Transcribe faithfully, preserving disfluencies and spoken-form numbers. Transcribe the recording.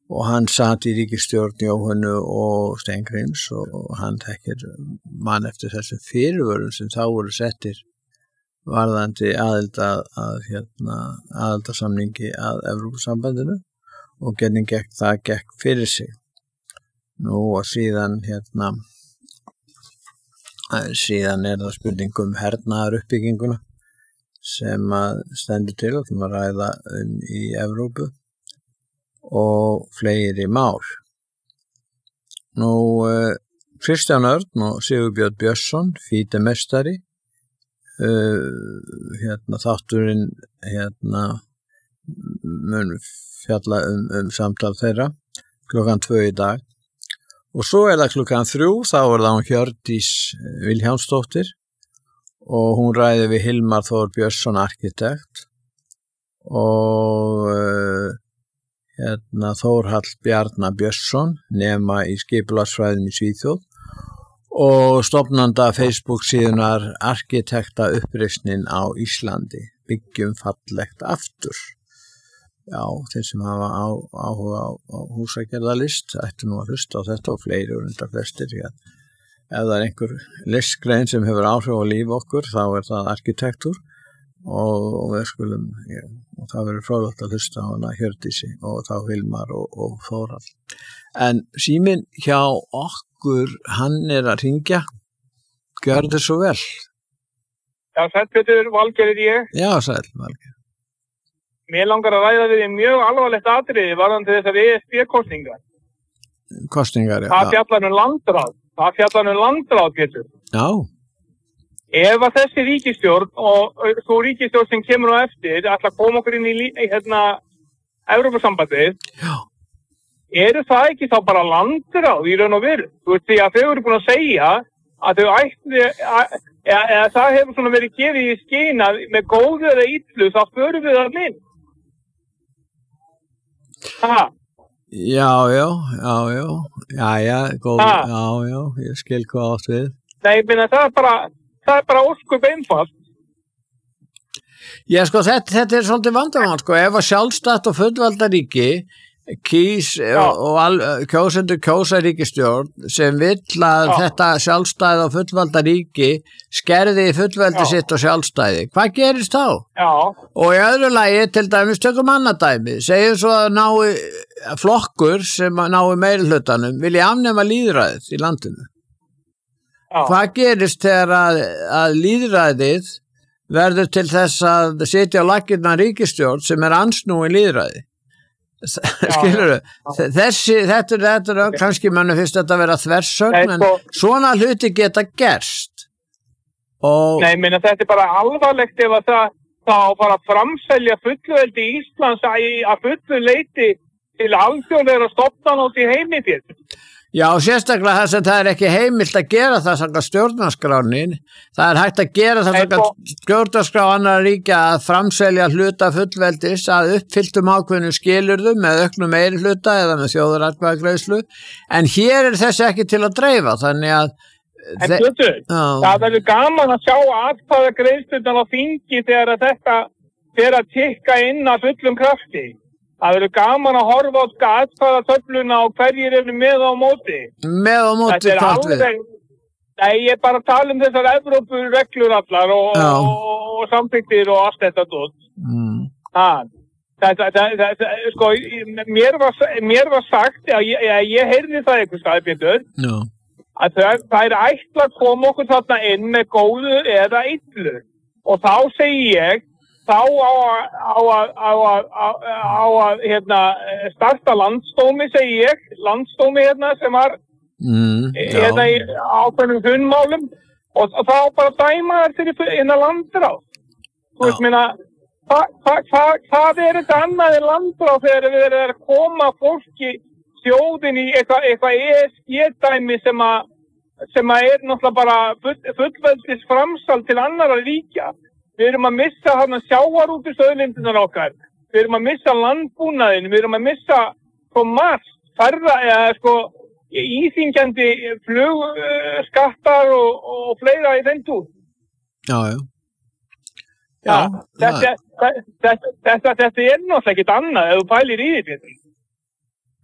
og hann satt í ríkisstjórn Jóhönnu og Steingríms og, og hann þekkir mann eftir þessum fyrirvörum sem þá voru settir varðandi aðild að, að hérna, aðildarsamningi að Evrópusambandinu og gerning gekk, það gekk fyrir sig. Nú og síðan hérna síðan er það spurning um hernaðar uppbygginguna sem að stendur til og sem að ræða um í Evrópu og fleiri mál. Nú, uh, Kristján Örn og Sigurbjörn Björnsson, fítemestari, uh, hérna þátturinn hérna mun fjalla um, um samtal þeirra klukkan tvö í dag. Og svo er það klukkan þrjú, þá er það hún Hjördís Vilhjálmsdóttir og hún ræði við Hilmar Þór Björnsson, arkitekt og uh, hérna Þórhall Bjarna Björnsson, nema í skipulagsfræðum í Svíþjóð og stofnanda Facebook síðunar Arkitekta uppreisnin á Íslandi, byggjum fallegt aftur. Já, þeir sem hafa á, áhuga á, á húsagerðarlist ættu nú að hlusta á þetta og fleiri og undar flestir. Ja. Ef það er einhver listgrein sem hefur áhrif á líf okkur, þá er það arkitektur og, og við skulum, ja, og það verður fróðlegt að hlusta á hana Hjördísi og þá Hilmar og, og Þórhall. En síminn hjá okkur, hann er að hringja. Gjör þið svo vel. Já, sæll Pétur, Valgeir er ég. Já, sæll Valgeir. Mér langar að ræða við mjög alvarlegt atriði varðandi þessar E S B-kosningar. Kosningar, já. Það fjallar um landráð. Það fjallar um landráð, Pétur. Já. Ef að þessi ríkisstjórn og svo ríkisstjórn sem kemur á eftir ætla að koma okkur inn í hérna Evrópusambandið, eru það ekki þá bara landráð í raun og veru? Þú veist því að þau eru búin að segja að þau ætli, að, eða það hefur svona verið gefið í skyn að með góðu eða illu þá förum við að minn. Ha? Já, já, já, já, já, já, góð, ha? já, já, ég skil hvað átt við. Nei, ég meina það er bara Það er bara óskup einfalt. Já, sko, þetta, þetta er svolítið vandamál, sko, ef að sjálfstætt og fullvalda ríki kýs og, og al, kjósendur kjósa ríkisstjórn sem vill að Já. Þetta sjálfstæð og fullvalda ríki skerði fullveldi Já. Sitt og sjálfstæði. Hvað gerist þá? Já. Og í öðru lagi, til dæmis, tökum annað dæmi, segjum svo að nái flokkur sem nái meirihlutanum vilji afnema lýðræðið í landinu. Já. Hvað gerist þegar að, að lýðræðið verður til þess að sitja á laggirnar ríkisstjórn sem er ansnúin lýðræði? Skilurðu? Þessi, þetta, þetta er kannski manni fyrst þetta að vera þversögn, en svona hluti geta gerst. Og... Nei, minna þetta er bara alvarlegt ef að það þá fara að framselja fullveldi Íslands að, að fullu leiti til alþjóðlegra stofnana út í heimi fyrir. Já, sérstaklega þess að það er ekki heimilt að gera það samkvæmt stjórnarskránin. Það er hægt að gera það samkvæmt stjórnarskrá annarra ríkja að framselja hluta fullveldis að uppfylltum ákveðnum skilyrðum með auknum meirihluta eða með þjóðaratkvæðagreiðslu. En hér er þessi ekki til að dreifa, þannig að... En hlutu, það verður gaman að sjá atkvæðagreiðslurnar á þingi þegar að þetta fer að tikka inn að fullum krafti. Það verður gaman að horfa á atkvæðatöfluna og hverjir eru með á móti. Með á móti hvað við? Nei, ég er bara að tala um þessar Evrópureglur allar og, og, og samþykktir og allt þetta dót. Mm. Það, það, það, það, sko, mér var, mér var sagt, að ég, ég, ég heyrði það eitthvað staði, Pétur, no. að það, það er ætla að koma okkur þarna inn með góðu eða illu. Og þá segi ég, þá á að, á að, á að, á að, hérna, starta landsdómi, segi ég, landsdómi hérna sem var, mm, hérna í ákveðnum hundmálum og, og þá bara dæma þær fyrir hérna landráð. Þú veist, minna, hvað hva, hva, hva er þetta annað en landráð þegar við erum að koma fólki þjóðin í eitthvað eitthva E S G-dæmi sem að, sem að er náttúrulega bara full, fullveldis framsal til annarra ríkja. Við erum að missa hann að sjávarútvegsauðlindirnar okkar. Við erum að missa landbúnaðinn, við erum að missa svo margt, færra eða sko íþyngjandi flugskattar og, og fleira í þeim túr. Já, já. Já, já þetta, þetta, þetta, þetta er náttúrulega ekkert annað ef þú pælir í því.